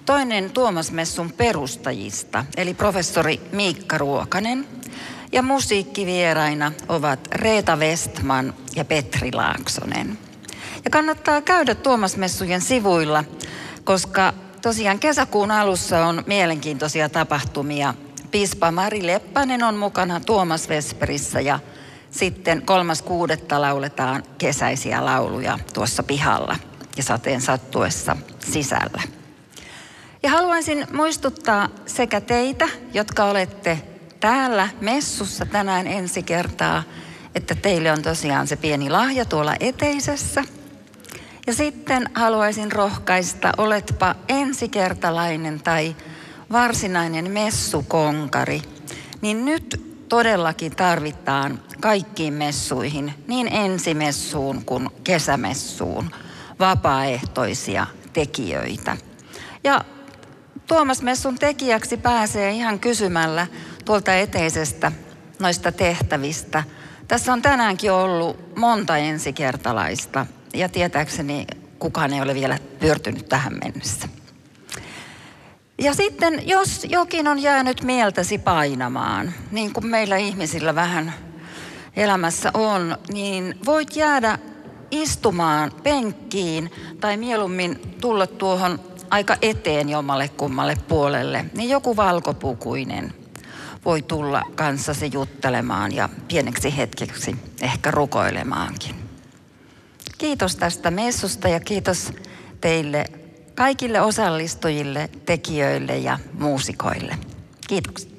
toinen Tuomas-messun perustajista, eli professori Miikka Ruokanen. Ja musiikkivieraina ovat Reeta Westman ja Petri Laaksonen. Ja kannattaa käydä Tuomas-messujen sivuilla, koska tosiaan kesäkuun alussa on mielenkiintoisia tapahtumia. Piispa Mari Leppänen on mukana Tuomas Vesperissä ja sitten 3.6. lauletaan kesäisiä lauluja tuossa pihalla ja sateen sattuessa sisällä. Ja haluaisin muistuttaa sekä teitä, jotka olette täällä messussa tänään ensi kertaa, että teille on tosiaan se pieni lahja tuolla eteisessä. Ja sitten haluaisin rohkaista, oletpa ensikertalainen tai varsinainen messukonkari, niin nyt todellakin tarvitaan kaikkiin messuihin, niin ensimessuun kuin kesämessuun, vapaaehtoisia tekijöitä. Ja Tuomas-messun tekijäksi pääsee ihan kysymällä tuolta eteisestä noista tehtävistä. Tässä on tänäänkin ollut monta ensikertalaista ja tietääkseni kukaan ei ole vielä pyörtynyt tähän mennessä. Ja sitten jos jokin on jäänyt mieltäsi painamaan, niin kuin meillä ihmisillä vähän elämässä on, niin voit jäädä istumaan penkkiin tai mieluummin tulla tuohon aika eteen jommalle kummalle puolelle, niin joku valkopukuinen voi tulla kanssasi juttelemaan ja pieneksi hetkeksi ehkä rukoilemaankin. Kiitos tästä messusta ja kiitos teille kaikille osallistujille, tekijöille ja muusikoille. Kiitoksia.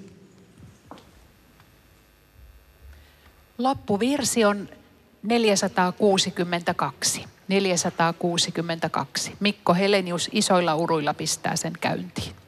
Loppuvirsi on 462. 462. Mikko Helenius isoilla uruilla pistää sen käyntiin.